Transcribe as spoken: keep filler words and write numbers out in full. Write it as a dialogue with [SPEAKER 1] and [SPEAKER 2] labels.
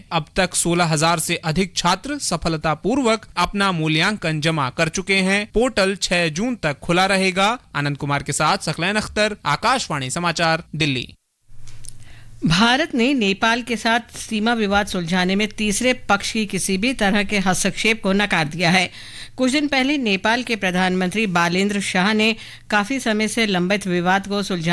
[SPEAKER 1] अब तक सोलह हजार से अधिक छात्र सफलतापूर्वक अपना मूल्यांकन जमा कर चुके हैं। पोर्टल छह जून तक खुला रहेगा। आनंद कुमार के साथ सकलैन अख्तर, आकाशवाणी समाचार, दिल्ली।
[SPEAKER 2] भारत ने नेपाल के साथ सीमा विवाद सुलझाने में तीसरे पक्ष की किसी भी तरह के हस्तक्षेप को नकार दिया है। कुछ दिन पहले नेपाल के प्रधानमंत्री बालेन्द्र शाह ने काफी समय से लंबित विवाद को सुलझा